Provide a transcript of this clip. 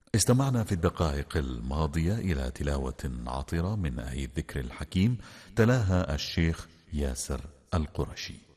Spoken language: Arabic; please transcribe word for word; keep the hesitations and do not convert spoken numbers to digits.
استمعنا في الدقائق الماضية إلى تلاوة عطرة من آي الذكر الحكيم تلاها الشيخ ياسر القرشي.